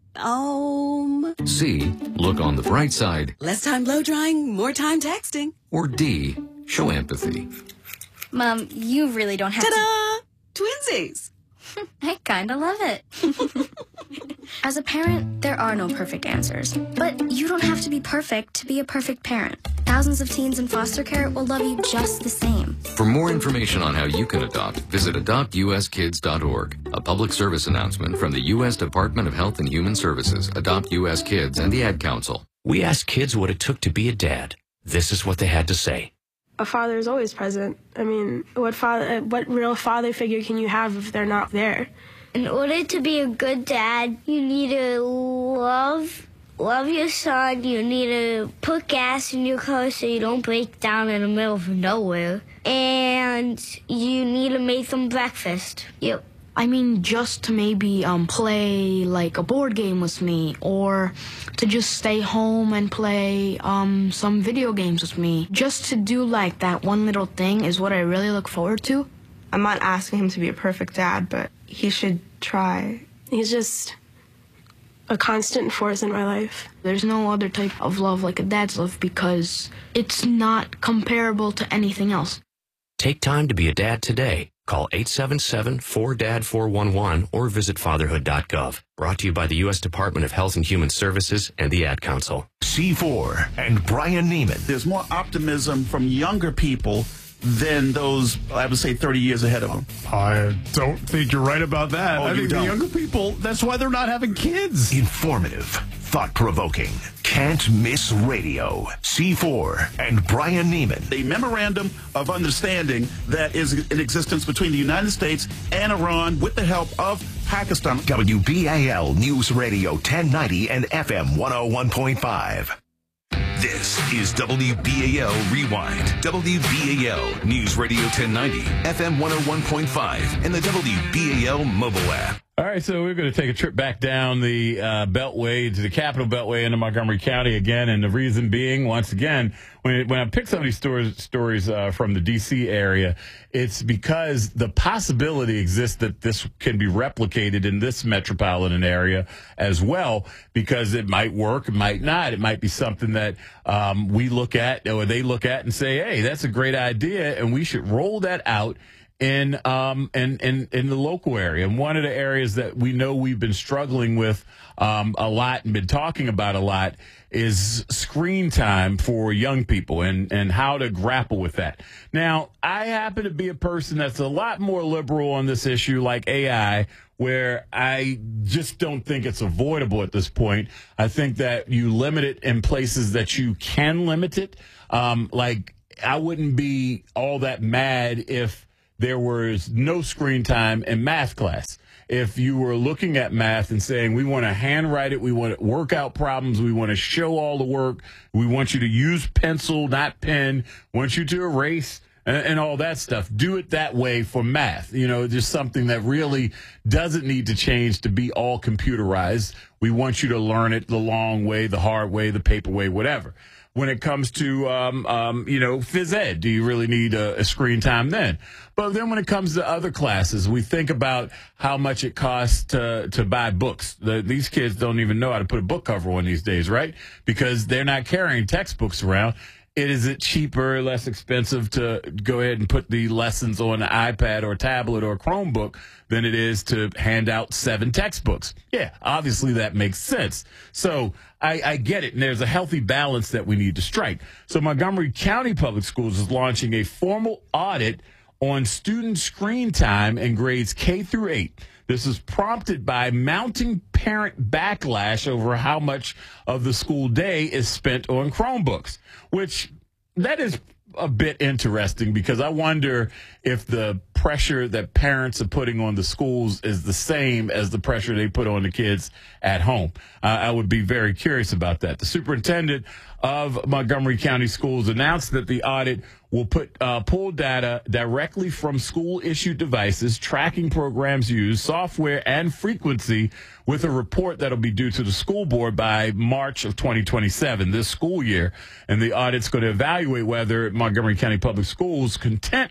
C, look on the bright side. Less time blow drying, more time texting. Or D, show empathy. Mom, you really don't have Ta-da! Twinsies! I kinda love it. As a parent, there are no perfect answers. But you don't have to be perfect to be a perfect parent. Thousands of teens in foster care will love you just the same. For more information on how you can adopt, visit adoptuskids.org. A public service announcement from the U.S. Department of Health and Human Services, Adopt U.S. Kids, and the Ad Council. We asked kids what it took to be a dad. This is what they had to say. A father is always present. I mean, what real father figure can you have if they're not there? In order to be a good dad, you need to love your son. You need to put gas in your car so you don't break down in the middle of nowhere. And you need to make them breakfast. Yep. I mean, just to maybe play like a board game with me, or to just stay home and play some video games with me. Just to do like that one little thing is what I really look forward to. I'm not asking him to be a perfect dad, but he should try. He's just a constant force in my life. There's no other type of love like a dad's love because it's not comparable to anything else. Take time to be a dad today. Call 877-4DAD-411 or visit fatherhood.gov. Brought to you by the U.S. Department of Health and Human Services and the Ad Council. C4 and Brian Neiman. There's more optimism from younger people than those, I would say, 30 years ahead of them. I don't think you're right about that. Oh, I think the younger people, that's why they're not having kids. Informative, thought-provoking, can't-miss radio. C4 and Brian Neiman. A memorandum of understanding that is in existence between the United States and Iran with the help of Pakistan. WBAL News Radio 1090 and FM 101.5. This is WBAL Rewind. WBAL News Radio 1090, FM 101.5, and the WBAL mobile app. All right, so we're going to take a trip back down the Beltway to the Capital Beltway into Montgomery County again, and the reason being, once again, when I pick some of these stories from the D.C. area, it's because the possibility exists that this can be replicated in this metropolitan area as well, because it might work, it might not. It might be something that we look at, or they look at and say, hey, that's a great idea, and we should roll that out in the local area. And one of the areas that we know we've been struggling with a lot and been talking about a lot is screen time for young people and how to grapple with that. Now, I happen to be a person that's a lot more liberal on this issue, like AI, where I just don't think it's avoidable at this point. I think that you limit it in places that you can limit it. Like, I wouldn't be all that mad if there was no screen time in math class. If you were looking at math and saying, we want to handwrite it, we want to work out problems, we want to show all the work, we want you to use pencil, not pen, want you to erase and all that stuff. Do it that way for math. You know, just something that really doesn't need to change to be all computerized. We want you to learn it the long way, the hard way, the paper way, whatever. When it comes to, phys ed, do you really need a screen time then? But then when it comes to other classes, we think about how much it costs to buy books. These kids don't even know how to put a book cover on these days, right? Because they're not carrying textbooks around. Is it cheaper, less expensive to go ahead and put the lessons on an iPad or tablet or Chromebook than it is to hand out 7 textbooks? Yeah, obviously that makes sense. So I get it, and there's a healthy balance that we need to strike. So Montgomery County Public Schools is launching a formal audit on student screen time in grades K through 8. This is prompted by mounting parent backlash over how much of the school day is spent on Chromebooks, which that is a bit interesting, because I wonder if the pressure that parents are putting on the schools is the same as the pressure they put on the kids at home. I would be very curious about that. The superintendent of Montgomery County Schools announced that the audit will pull data directly from school-issued devices, tracking programs used, software, and frequency, with a report that'll be due to the school board by March of 2027, this school year. And the audit's going to evaluate whether Montgomery County Public Schools content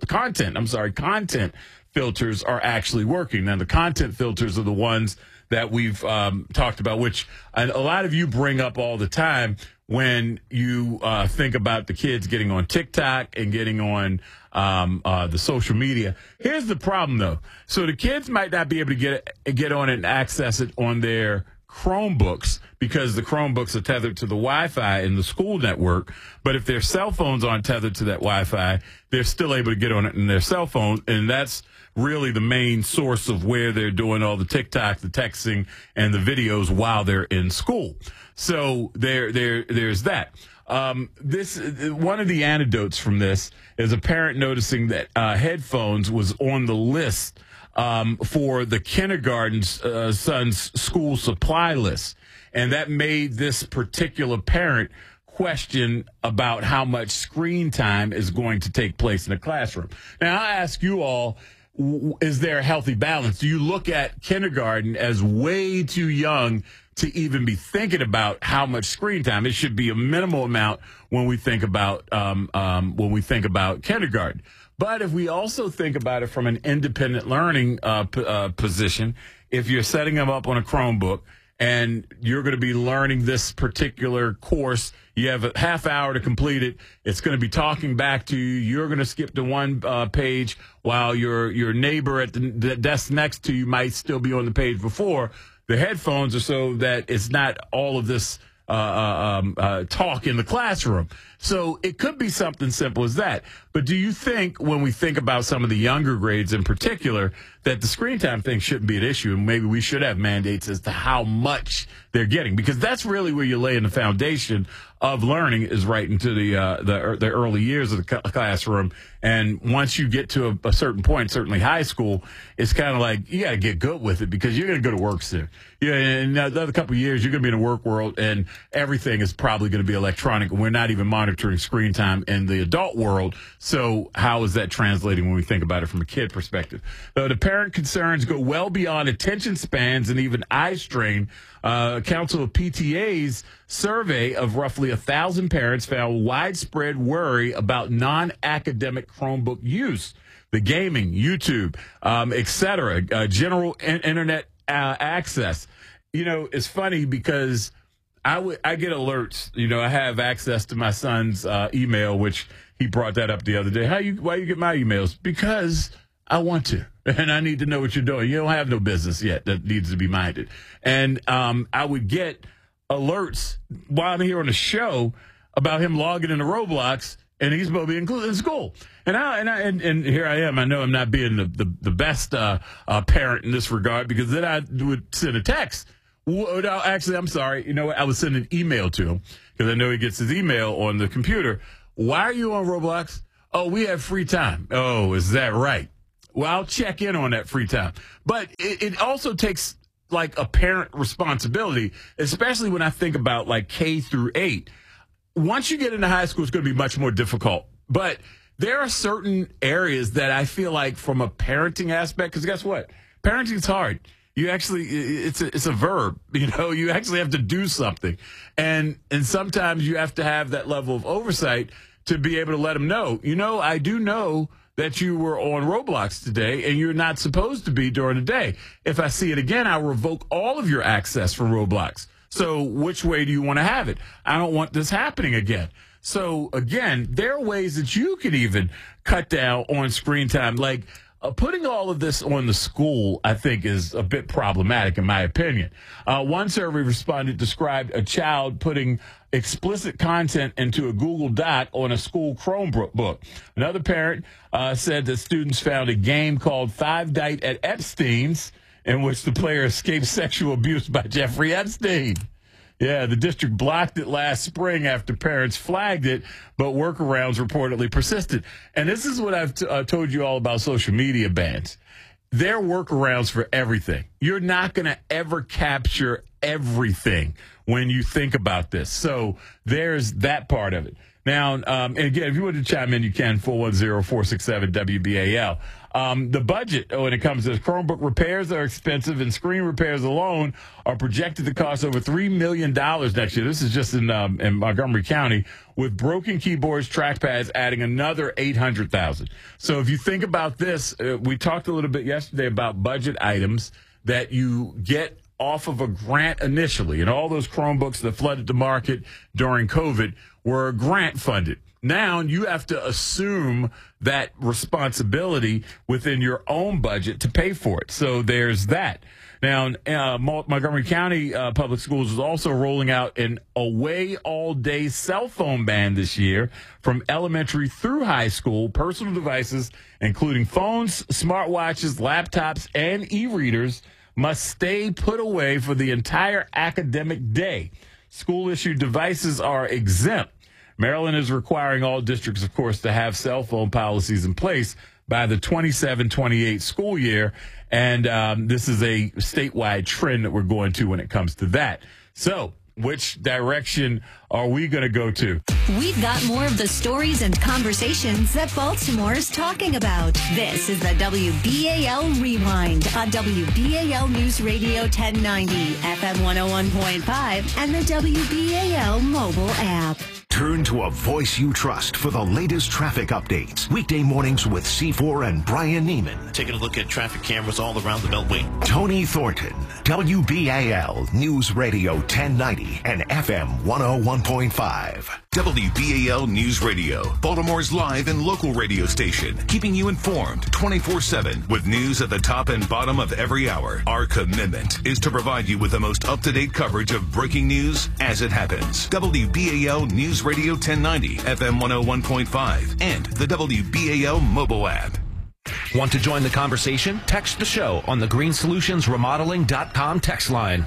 filters are actually working. Now, the content filters are the ones that we've talked about, which a lot of you bring up all the time when you think about the kids getting on TikTok and getting on the social media. Here's the problem, though. So the kids might not be able to get on it and access it on their Chromebooks, because the Chromebooks are tethered to the Wi-Fi in the school network. But if their cell phones aren't tethered to that Wi-Fi, they're still able to get on it in their cell phone, and that's really the main source of where they're doing all the TikTok, the texting, and the videos while they're in school. So there's that. One of the anecdotes from this is a parent noticing that headphones was on the list for the kindergarten's son's school supply list. And that made this particular parent question about how much screen time is going to take place in the classroom. Now, I ask you all, is there a healthy balance? Do you look at kindergarten as way too young to even be thinking about how much screen time? It should be a minimal amount when we think about kindergarten. But if we also think about it from an independent learning position, if you're setting them up on a Chromebook and you're going to be learning this particular course, you have a half hour to complete it. It's going to be talking back to you. You're going to skip to one page while your neighbor at the desk next to you might still be on the page before. The headphones are so that it's not all of this talk in the classroom. So it could be something simple as that. But do you think, when we think about some of the younger grades in particular, that the screen time thing shouldn't be an issue, and maybe we should have mandates as to how much they're getting, because that's really where you're laying the foundation of learning, is right into the early years of the classroom. And once you get to a certain point, certainly high school, it's kind of like you got to get good with it, because you're going to go to work soon. Yeah, in another couple of years, you're going to be in the work world, and everything is probably going to be electronic. We're not even monitoring screen time in the adult world. So how is that translating when we think about it from a kid perspective? The parent concerns go well beyond attention spans and even eye strain. Council of PTA's survey of roughly 1,000 parents found widespread worry about non-academic Chromebook use, the gaming, YouTube, et cetera, general internet access. You know, it's funny because I get alerts. You know, I have access to my son's email, which he brought that up the other day. Why you get my emails? Because I want to, and I need to know what you're doing. You don't have no business yet that needs to be minded. And I would get alerts while I'm here on the show about him logging into Roblox, and he's supposed to be included in school. And here I am. I know I'm not being the best parent in this regard, because then I would send a text. No, actually, I'm sorry. You know what? I would send an email to him, because I know he gets his email on the computer. Why are you on Roblox? Oh, we have free time. Oh, is that right? Well, I'll check in on that free time. But it also takes like a parent responsibility, especially when I think about like K through 8. Once you get into high school, it's going to be much more difficult. But there are certain areas that I feel like from a parenting aspect, because guess what? Parenting is hard. You actually, it's a verb. You know, you actually have to do something. And sometimes you have to have that level of oversight to be able to let them know, you know, I do know that you were on Roblox today, and you're not supposed to be during the day. If I see it again, I'll revoke all of your access from Roblox. So which way do you want to have it? I don't want this happening again. So, again, there are ways that you can even cut down on screen time. Like putting all of this on the school, I think, is a bit problematic, in my opinion. One survey respondent described a child putting explicit content into a Google Doc on a school Chromebook. Another parent said that students found a game called Five Nights at Epstein's, in which the player escaped sexual abuse by Jeffrey Epstein. Yeah, the district blocked it last spring after parents flagged it, but workarounds reportedly persisted. And this is what I've told you all about social media bans. There are workarounds for everything. You're not going to ever capture everything when you think about this. So there's that part of it. Now, and again, if you want to chime in, you can, 410-467-WBAL. The budget when it comes to Chromebook repairs are expensive, and screen repairs alone are projected to cost over $3 million next year. This is just in Montgomery County, with broken keyboards, trackpads adding another $800,000. So if you think about this, we talked a little bit yesterday about budget items that you get off of a grant initially, and all those Chromebooks that flooded the market during COVID were grant funded. Now you have to assume that responsibility within your own budget to pay for it. So there's that. Now, Montgomery County Public Schools is also rolling out an away all-day cell phone ban this year from elementary through high school. Personal devices, including phones, smartwatches, laptops, and e-readers, must stay put away for the entire academic day. School-issued devices are exempt. Maryland is requiring all districts, of course, to have cell phone policies in place by the 27-28 school year. And this is a statewide trend that we're going to when it comes to that. So which direction are we going to go to? We've got more of the stories and conversations that Baltimore's talking about. This is the WBAL Rewind on WBAL News Radio 1090, FM 101.5, and the WBAL mobile app. Turn to a voice you trust for the latest traffic updates. Weekday mornings with C4 and Brian Neiman. Taking a look at traffic cameras all around the Beltway. Tony Thornton, WBAL News Radio 1090 and FM 101.5. WBAL News Radio, Baltimore's live and local radio station, keeping you informed 24/7 with news at the top and bottom of every hour. Our commitment is to provide you with the most up-to-date coverage of breaking news as it happens. WBAL News Radio 1090, FM 101.5, and the WBAL mobile app. Want to join the conversation? Text the show on the greensolutionsremodeling.com text line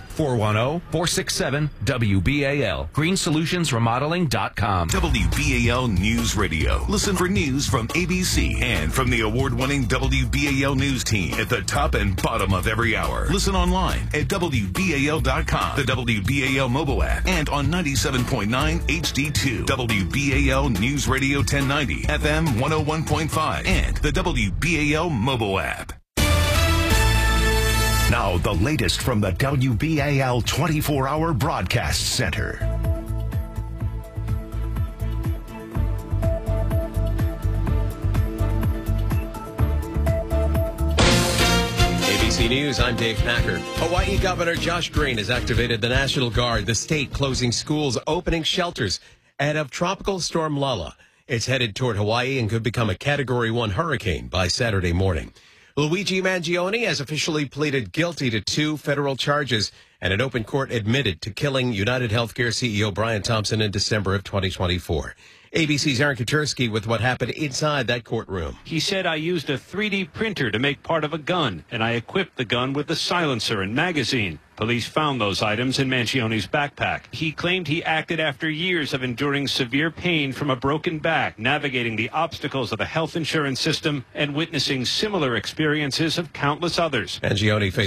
410-467-WBAL. greensolutionsremodeling.com. WBAL News Radio. Listen for news from ABC and from the award-winning WBAL News team at the top and bottom of every hour. Listen online at WBAL.com, the WBAL mobile app, and on 97.9 HD2, WBAL News Radio 1090, FM 101.5, and the WBAL mobile app. Now, the latest from the WBAL 24-hour broadcast center. ABC News, I'm Dave Packer. Hawaii Governor Josh Green has activated the National Guard, the state closing schools, opening shelters ahead of Tropical Storm Lala. It's headed toward Hawaii and could become a Category 1 hurricane by Saturday morning. Luigi Mangione has officially pleaded guilty to 2 federal charges, and an open court admitted to killing United Healthcare CEO Brian Thompson in December of 2024. ABC's Aaron Katursky with what happened inside that courtroom. He said, I used a 3D printer to make part of a gun, and I equipped the gun with the silencer and magazine. Police found those items in Mancione's backpack. He claimed he acted after years of enduring severe pain from a broken back, navigating the obstacles of the health insurance system, and witnessing similar experiences of countless others. Mangione faced